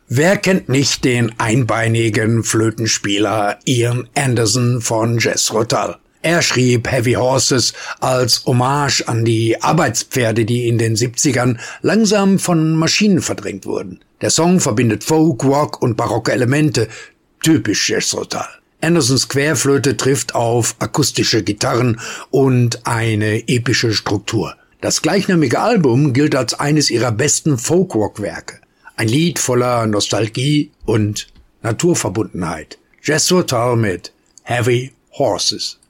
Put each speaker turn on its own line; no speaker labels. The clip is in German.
Wer kennt nicht den einbeinigen Flötenspieler Ian Anderson von Jethro Tull? Er schrieb Heavy Horses als Hommage an die Arbeitspferde, die in den 70ern langsam von Maschinen verdrängt wurden. Der Song verbindet Folk, Rock und barocke Elemente, typisch Jethro Tull. Andersons Querflöte trifft auf akustische Gitarren und eine epische Struktur. Das gleichnamige Album gilt als eines ihrer besten Folk-Rock-Werke. Ein Lied voller Nostalgie und Naturverbundenheit. Jethro Tull mit Heavy Horses.